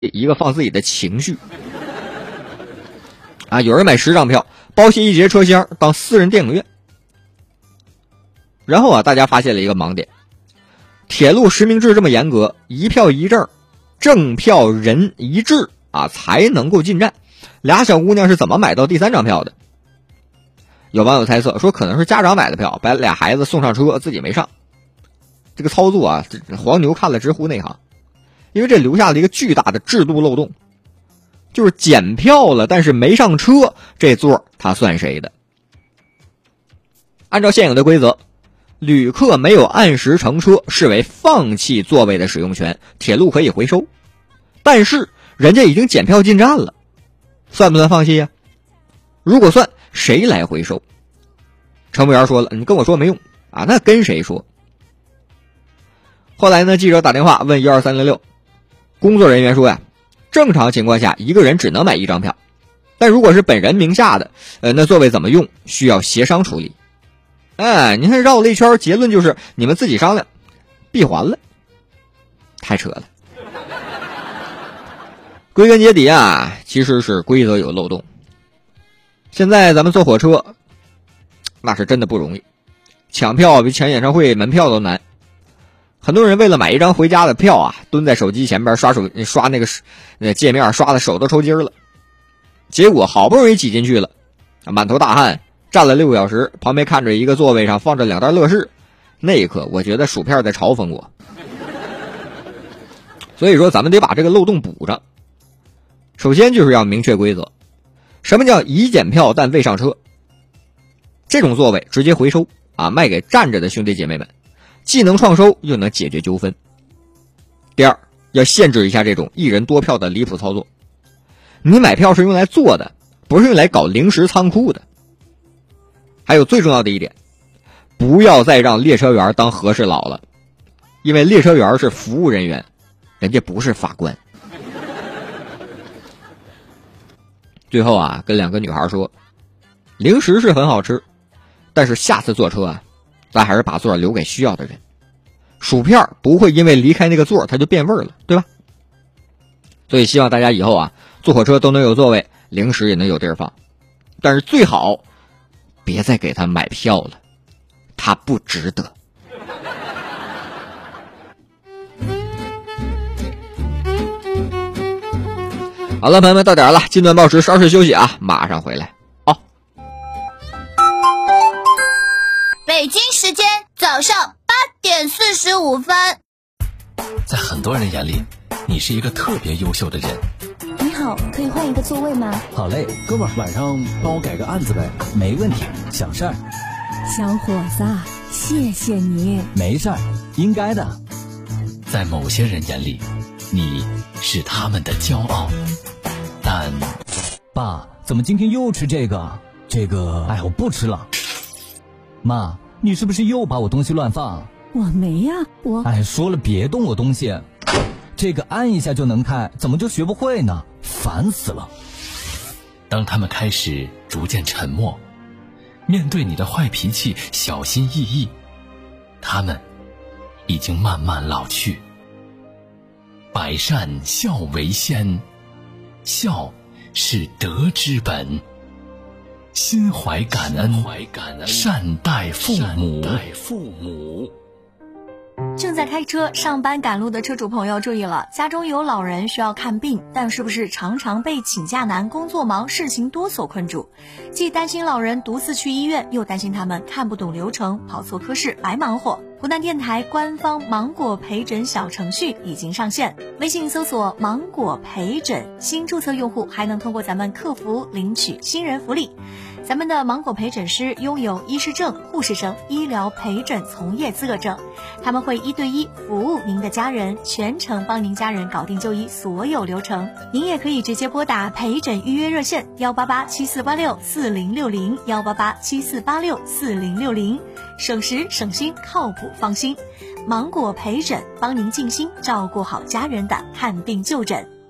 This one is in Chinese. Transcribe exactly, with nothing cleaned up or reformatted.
一个放自己的情绪。啊，有人买十张票，包下一节车厢当私人电影院。然后啊，大家发现了一个盲点，铁路实名制这么严格，一票一证，证票人一致啊，才能够进站。俩小姑娘是怎么买到第三张票的？有网友猜测说，可能是家长买的票，把俩孩子送上车，自己没上。这个操作啊，黄牛看了直呼内行，因为这留下了一个巨大的制度漏洞，就是检票了，但是没上车，这座他算谁的？按照现有的规则，旅客没有按时乘车视为放弃座位的使用权，铁路可以回收。但是人家已经检票进站了，算不算放弃呀？如果算，谁来回收？乘务员说了，你跟我说没用啊，那跟谁说？后来呢，记者打电话问一二三零六，工作人员说呀，正常情况下一个人只能买一张票，但如果是本人名下的，呃，那座位怎么用需要协商处理。哎，你看绕了一圈，结论就是你们自己商量，闭环了，太扯了。归根结底啊，其实是规则有漏洞。现在咱们坐火车，那是真的不容易，抢票比抢演唱会门票都难。很多人为了买一张回家的票啊，蹲在手机前边刷手刷那个那界面，刷的手都抽筋了。结果好不容易挤进去了，满头大汗，站了六个小时，旁边看着一个座位上放着两袋乐事，那一刻我觉得薯片在嘲讽我。所以说咱们得把这个漏洞补上。首先就是要明确规则，什么叫已检票但未上车？这种座位直接回收啊，卖给站着的兄弟姐妹们，既能创收又能解决纠纷。第二，要限制一下这种一人多票的离谱操作。你买票是用来坐的，不是用来搞零食仓库的。还有最重要的一点，不要再让列车员当和事佬了，因为列车员是服务人员，人家不是法官。最后啊，跟两个女孩说，零食是很好吃，但是下次坐车啊，咱还是把座留给需要的人。薯片不会因为离开那个座它就变味了，对吧？所以希望大家以后啊，坐火车都能有座位，零食也能有地儿放。但是最好别再给他买票了，他不值得。好了，朋友们，到点了，近段报时，稍事休息啊，马上回来。哦， 北京时间早上八点四十五分。 在很多人眼里，你是一个特别优秀的人。 你好，可以换一个座位吗？ 好嘞，哥们儿，晚上帮我改个案子呗。 没问题，小事儿。 小伙子，谢谢你。 没事儿，应该的。 在某些人眼里，你是他们的骄傲。但爸，怎么今天又吃这个？这个，哎，我不吃了。妈，你是不是又把我东西乱放？ 我没呀，我…… 哎，说了别动我东西。这个按一下就能开，怎么就学不会呢？烦死了。 当他们开始逐渐沉默，面对你的坏脾气小心翼翼，他们已经慢慢老去。百善孝为先，孝是德之本，心怀感恩，善待父母。 正在开车上班赶路的车主朋友注意了，家中有老人需要看病，但是不是常常被请假难、工作忙、事情多所困住，既担心老人独自去医院，又担心他们看不懂流程、跑错科室白忙活。湖南电台官方芒果陪诊小程序已经上线，微信搜索芒果陪诊，新注册用户还能通过咱们客服领取新人福利。咱们的芒果陪诊师拥有医师证、护士证、医疗陪诊从业资格证，他们会一对一服务您的家人，全程帮您家人搞定就医所有流程。您也可以直接拨打陪诊预约热线幺八八七四八六四零六零幺八八七四八六四零六零，省时省心，靠谱放心。芒果陪诊帮您尽心照顾好家人的看病就诊。